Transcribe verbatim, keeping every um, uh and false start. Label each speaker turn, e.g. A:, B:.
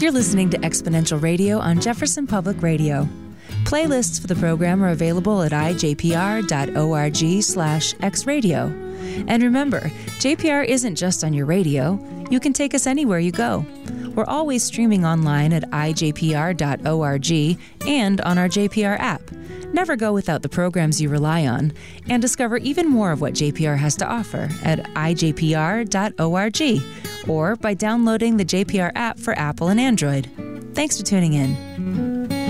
A: You're listening to Exponential Radio on Jefferson Public Radio. Playlists for the program are available at i j p r dot org slash xradio. And remember, J P R isn't just on your radio. You can take us anywhere you go. We're always streaming online at i j p r dot org and on our J P R app. Never go without the programs you rely on, and discover even more of what J P R has to offer at i j p r dot org or by downloading the J P R app for Apple and Android. Thanks for tuning in.